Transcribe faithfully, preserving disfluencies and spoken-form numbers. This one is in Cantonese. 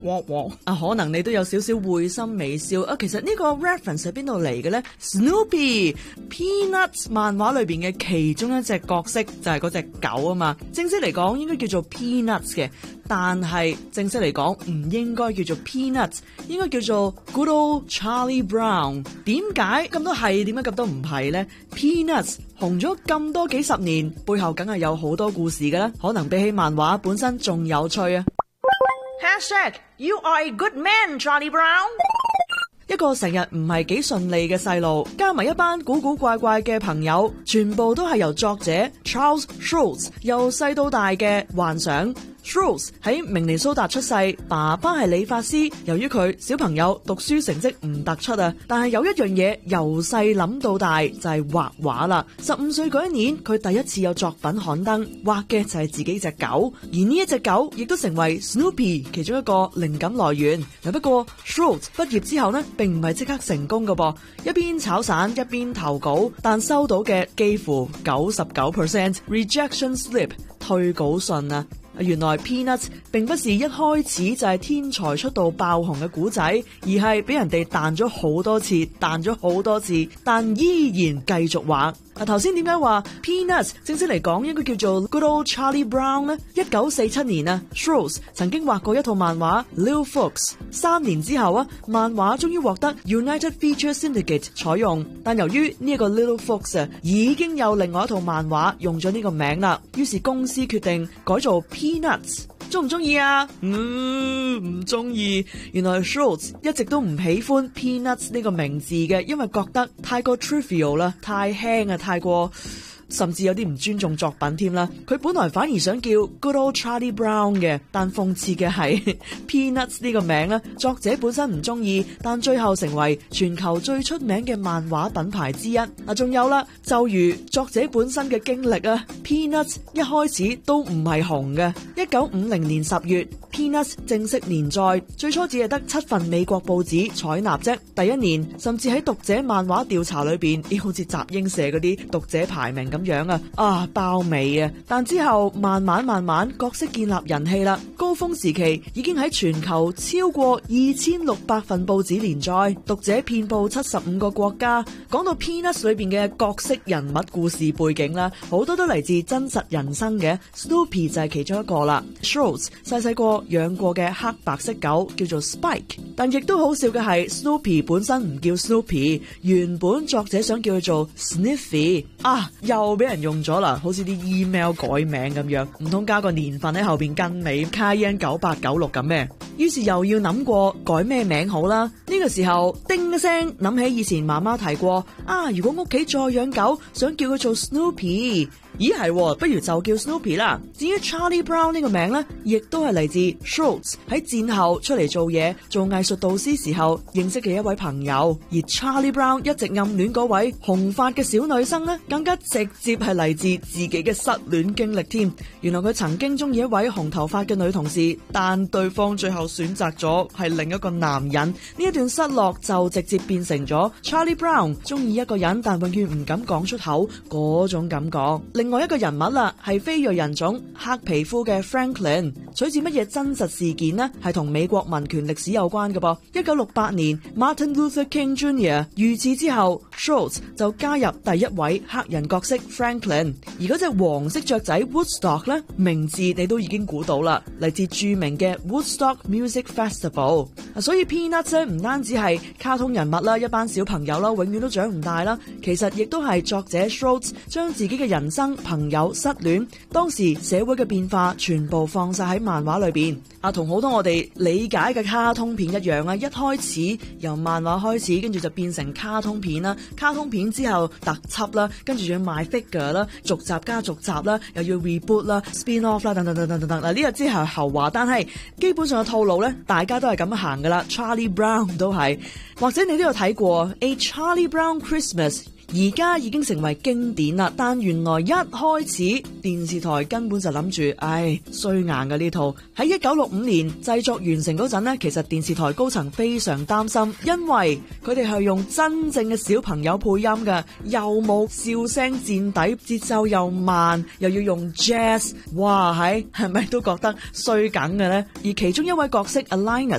汪汪啊，可能你都有少少會心微笑啊。其實呢個 reference 係邊度嚟嘅呢？ Snoopy Peanuts 漫畫裏邊嘅其中一隻角色就係嗰隻狗啊嘛。正式嚟講應該叫做 Peanuts 嘅，但係正式嚟講唔應該叫做 Peanuts， 應該叫做 Good Old Charlie Brown。點解咁多係？點解咁多唔係呢？ Peanuts 紅咗咁多幾十年，背後梗係有好多故事嘅啦，可能比起漫畫本身仲有趣啊。 Hashtag You are a good man, Charlie Brown。 一個成日唔係幾順利嘅細路，加埋一班古古怪怪嘅朋友，全部都係由作者 Charles Schulz 由細到大嘅幻想。Schulz 喺明尼蘇達出世，爸爸係理髮師。由於佢小朋友讀書成績唔突出啊，但係有一樣嘢由細諗到大就係畫畫啦。十五歲嗰一年，佢第一次有作品刊登，畫嘅就係自己隻狗，而呢一隻狗亦都成為 Snoopy 其中一個靈感來源。不過 Schulz 畢業之後呢，並唔係即刻成功㗎噃，一邊炒散一邊投稿，但收到嘅幾乎九十九 percent rejection slip 退稿信啊。原來 Peanuts 並不是一開始就係天才出道爆紅嘅古仔，而係俾人哋彈咗好多次，彈咗好多次，但依然繼續畫。啊，頭先點解話 Peanuts 正式嚟講應該叫做 Good Old Charlie Brown 呢？一九四七年啊 Schulz 曾經畫過一套漫畫 Little Folks， 三年之後啊，漫畫終於獲得 United Feature Syndicate 採用，但由於呢一個 Little Folks 啊已經有另外一套漫畫用咗呢個名啦，於是公司決定改做 Peanuts。中唔中意啊？嗯，唔中意。原來 Schulz 一直都唔喜歡 Peanuts 呢個名字嘅，因為覺得太過 trivial 啦，太輕啊，太過甚至有啲唔尊重作品添啦。佢本來反而想叫 Good Old Charlie Brown 嘅，但諷刺嘅係 Peanuts 呢個名咧，作者本身唔中意，但最後成為全球最出名嘅漫畫品牌之一。啊，仲有啦，就如作者本身嘅經歷啊 ，Peanuts 一開始都唔係紅嘅。一九五零年十月 ，Peanuts 正式連載，最初只係得七份美國報紙採納啫。第一年甚至喺讀者漫畫調查裏邊，咦，好似集英社嗰啲讀者排名咁樣啊，啊爆尾啊！但之後慢慢慢慢角色建立人氣啦，高峰時期已經喺全球超過二千六百份報紙連載，讀者遍布七十五個國家。講到 Peanuts 裏邊嘅角色人物故事背景啦，好多都嚟自真實人生嘅。Snoopy 就係其中一個啦。Schulz 細細個養過嘅黑白色狗叫做 Spike， 但亦都好笑嘅係 Snoopy 本身唔叫 Snoopy， 原本作者想叫佢做 Sniffy 啊，又俾人用咗啦，好似啲 email 改名咁樣，唔通加個年份喺後邊跟尾 Cayenne 九八九六咁咩？於是又要諗過改咩名好啦。呢個時候叮一聲諗起以前媽媽提過啊，如果屋企再養狗，想叫佢做 Snoopy。咦係，不如就叫 Snoopy 啦。至於 Charlie Brown 呢個名呢，亦都係嚟自 Schulz 喺戰後出嚟做嘢做藝術導師時候認識嘅一位朋友。而 Charlie Brown 一直暗戀嗰位紅髮嘅小女生呢，更加直接係嚟自自己嘅失戀經歷添。原來佢曾經中意一位紅頭髮嘅女同事，但對方最後選擇咗係另一個男人。呢一段失落就直接變成咗 Charlie Brown 中意一個人但永遠唔敢講出口嗰種感覺。另外一個人物啦，係非裔人種黑皮膚嘅 Franklin， 取自乜嘢真實事件呢？係同美國民權歷史有關嘅噃。一九六八年 Martin Luther King Junior 遇刺之後 Schulz 就加入第一位黑人角色 Franklin， 而嗰隻黃色雀仔 Woodstock 咧，名字你都已經估到啦，嚟自著名嘅 Woodstock Music Festival。所以 Peanuts 咧，唔單止係卡通人物啦，一班小朋友啦，永遠都長唔大啦，其實亦都係作者 Schulz 將自己嘅人生、朋友、失戀，當時社會嘅變化全部放晒喺漫畫裏邊。啊，同好多我哋理解嘅卡通片一樣啊，一開始由漫畫開始，跟住就變成卡通片啦，卡通片之後特輯啦，跟住仲要賣 figure 啦，續集加續集啦，又要 reboot 啦 spin off 啦，等等等等等等。嗱，呢個之後係後話，但係基本上嘅套路咧，大家都係咁樣行噶啦。Charlie Brown 都係，或者你都有睇過 A Charlie Brown Christmas。 而家已經成為經典啦。但原來一開始電視台根本就諗住，唉，衰硬嘅呢套。喺一九六五年製作完成嗰陣呢，其實電視台高層非常擔心，因為佢哋係用真正嘅小朋友配音嘅，又冇笑聲墊底，節奏又慢，又要用 jazz， 哇，係係咪都覺得衰梗嘅呢？而其中一位角色 Linus